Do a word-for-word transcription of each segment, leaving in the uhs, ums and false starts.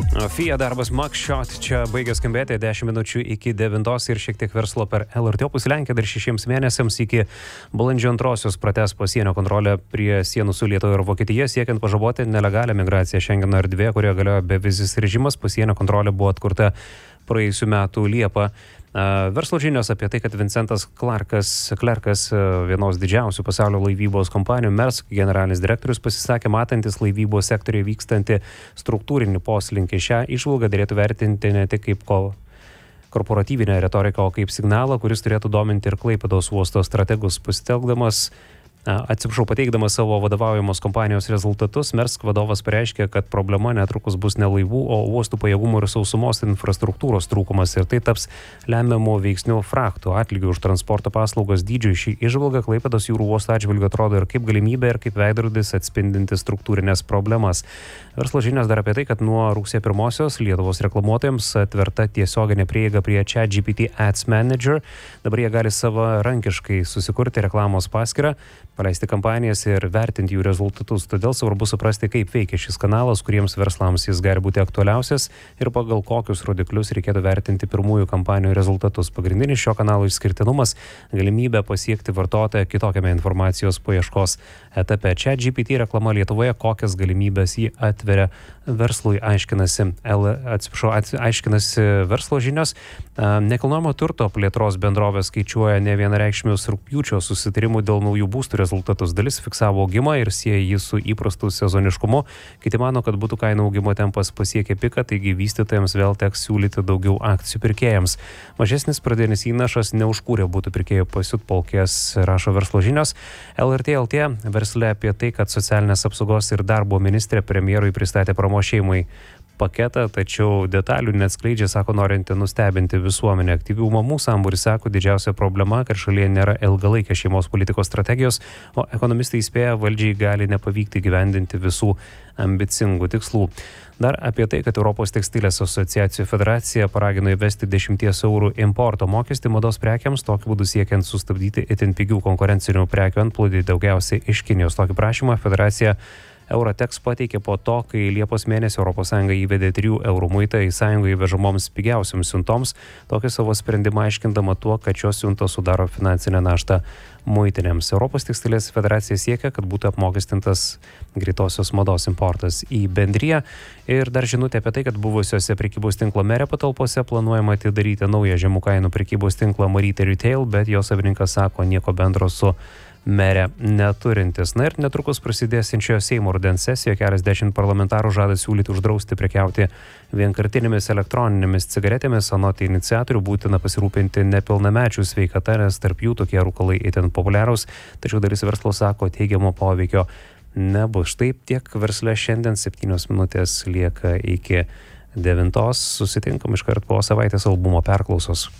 Fija darbas Mugshot čia baigė skambėti dešimt minučių iki devintos ir šiek tiek verslo per L R T Opus Lenkija dar šešiems mėnesiams iki balandžio antrosios pratęs pasienio kontrolę prie sienų su Lietuva ir Vokietija, siekiant pažaboti nelegalią migraciją Šengeno erdvėje, kurioje galiojo bevizis režimas. Pasienio kontrolė buvo atkurta praėjusių metų Liepą. Verslo žinios apie tai, kad Vincentas Klerkas, Klerkas, vienos didžiausių pasaulio laivybos kompanijų Maersk generalinis direktorius, pasisakė matantis laivybos sektoriuje vykstantį struktūrinį poslinkį. Šią įžvalgą derėtų vertinti ne tik kaip ko korporatyvinę retoriką, o kaip signalą, kuris turėtų dominti ir Klaipėdos uosto strategus. Pasitelkdamas Atsiprašau, pateikdamas savo vadovaujamos kompanijos rezultatus, Maersk vadovas pareiškė, kad problema netrukus bus ne laivų, o uostų pajėgumų ir sausumos infrastruktūros trūkumas ir tai taps lemiamu veiksniu fraktų atlygių už transporto paslaugos dydžiui. Šį įžvalgą Klaipėdos jūrų uosto atžvilgiu atrodo ir kaip galimybė, ir kaip veidrodis atspindinti struktūrinės problemas. Verslo žinios dar apie tai, kad nuo rugsėjo pirmosios Lietuvos reklamuotojams atverta tiesioginė prieiga prie ChatGPT Ads Manager. Dabar jie gali savarankiškai susikurti reklamos paskyrą, paleisti kampanijas ir vertinti jų rezultatus. Todėl svarbu suprasti, kaip veikia šis kanalas, kuriems verslams jis gali būti aktualiausias ir pagal kokius rodiklius reikėtų vertinti pirmųjų kampanijų rezultatus. Pagrindinis šio kanalo išskirtinumas - galimybė pasiekti vartotoją kitokiame informacijos paieškos etape. ChatGPT reklama Lietuvoje, kokias galimybės jį atveria verslui, aiškinasi, L, atsiprašau, aiškinasi verslo žinios. Nekilnojamo turto plėtros bendrovė skaičiuoja ne vienareikšmius rugpjūčio susitarimų dėl naujų būstų rezultatus. Dalis fiksavo augimą ir sieja jį su įprastu sezoniškumu. Kiti mano, kad būtų kainų augimo tempas pasiekė piką, taigi vystytojams vėl teks siūlyti daugiau akcijų pirkėjams. Mažesnis pradinis įnašas neužkūrė būtų pirkėjų pasiutpolkės, rašo verslo žinios. L R T L T versle apie tai, kad socialinės apsaugos ir darbo ministrė premjerui pristatė paramos šeimai paketą, tačiau detalių neatskleidžia, sako, norinti nustebinti visuomenę. Aktyvių mamų sambūris sako, didžiausia problema, kad šalyje nėra ilgalaikės šeimos politikos strategijos, o ekonomistai įspėja, valdžiai gali nepavykti gyvendinti visų ambicingų tikslų. Dar apie tai, kad Europos tekstilės asociacijų federacija paragino įvesti dešimties eurų importo mokestį mados prekiams, tokiu būdu siekiant sustabdyti itin pigių konkurencinių prekių antplūdį, daugiausiai iš Kinijos. Tokį prašymą federacija Eurotex pateikė po to, kai Liepos mėnesį Europos Sąjunga įvedė trijų eurų muitą į sąjungai vežamoms pigiausiams siuntoms, tokį savo sprendimą aiškindama tuo, kad šios siuntos sudaro finansinę naštą muitinėms. Europos tekstilės federacija siekia, kad būtų apmokestintas greitosios mados importas į bendriją. Ir dar žinutė apie tai, kad buvusiose prekybos tinklo Merė patalpose planuojama atidaryti naują žemų kainų prekybos tinklą Marytė Retail, bet jo savininkas sako, nieko bendro su Merė neturintis. Na ir netrukus prasidėsiančioje Seimo rudens sesijoje keliasdešimt parlamentarų žada siūlyti uždrausti prekiauti vienkartinėmis elektroninėmis cigaretėmis. Anot iniciatorių būtina pasirūpinti nepilnamečių sveikata, nes tarp jų tokie rūkalai itin populiarūs, tačiau dalis verslo sako, teigiamo poveikio nebus. Štai tiek versle šiandien, septynios minutės lieka iki devintos. Susitinkam iškart po savaitės albumo perklausos.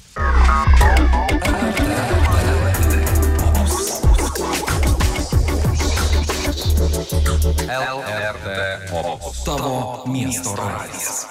L R T Opus. Tavo miesto radijas.